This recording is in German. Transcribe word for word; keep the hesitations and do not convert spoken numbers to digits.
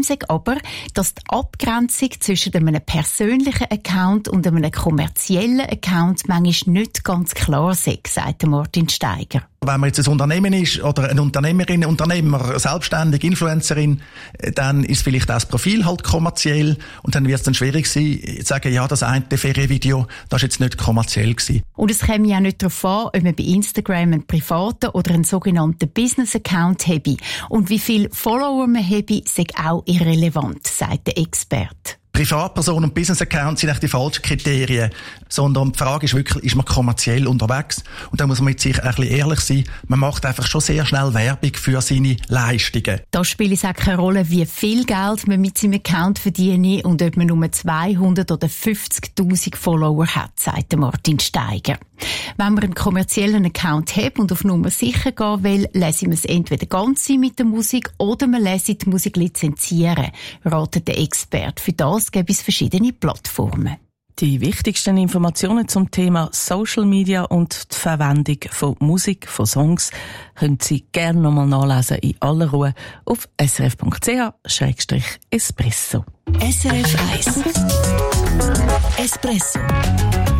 Problem sei aber, dass die Abgrenzung zwischen einem persönlichen Account und einem kommerziellen Account manchmal nicht ganz klar sei, sagt Martin Steiger. Wenn man jetzt ein Unternehmen ist oder eine Unternehmerin, Unternehmer, selbstständig, Influencerin, dann ist vielleicht auch das Profil halt kommerziell und dann wird es dann schwierig sein, zu sagen, ja, das eine Ferienvideo, das ist jetzt nicht kommerziell gewesen. Und es käme ja nicht darauf an, ob man bei Instagram einen privaten oder einen sogenannten Business-Account habe. Und wie viele Follower man habe, sei auch irrelevant, sagt der Experte. Privatperson und Business-Account sind eigentlich die falschen Kriterien, sondern die Frage ist wirklich, ist man kommerziell unterwegs? Und da muss man mit sich ein bisschen ehrlich sein, man macht einfach schon sehr schnell Werbung für seine Leistungen. Da spielt es auch keine Rolle, wie viel Geld man mit seinem Account verdiene und ob man nur zweihundert oder fünfzigtausend Follower hat, sagt Martin Steiger. Wenn man einen kommerziellen Account hat und auf Nummer sicher gehen will, lässt man es entweder ganz sein mit der Musik oder man lässt die Musik lizenzieren, ratet der Experte. Für das gibt es verschiedene Plattformen. Die wichtigsten Informationen zum Thema Social Media und die Verwendung von Musik, von Songs, können Sie gerne nochmal nachlesen in aller Ruhe auf s r f punkt c h slash espresso. S R F eins Espresso.